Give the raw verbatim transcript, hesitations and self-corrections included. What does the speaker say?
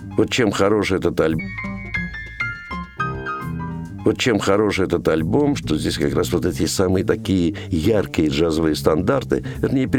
Вот чем хорош этот альбом. Вот чем хорош этот альбом, что здесь как раз вот эти самые такие яркие джазовые стандарты, вернее,